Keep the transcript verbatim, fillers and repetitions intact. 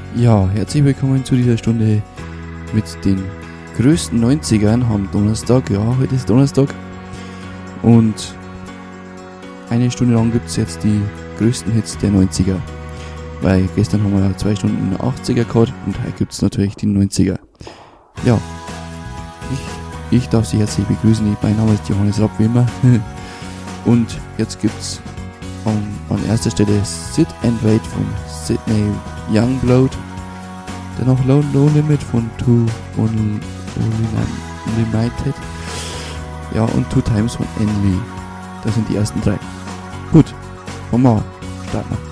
Ja, herzlich willkommen zu dieser Stunde mit den größten neunzigern am Donnerstag. Ja, heute ist Donnerstag. Und eine Stunde lang gibt es jetzt die größten Hits der neunziger. Weil gestern haben wir ja zwei Stunden achtziger gehabt und heute gibt es natürlich die neunziger. Ja, ich, ich darf Sie herzlich begrüßen. Mein Name ist Johannes Rapp, wie immer. Und jetzt gibt es an, an erster Stelle Sit and Wait von Sydney Youngblood. Dann noch Low, Low Limit von Two Unlimited. Ja, und Two Times von Envy. Das sind die ersten drei. Gut, machen wir. Starten wir.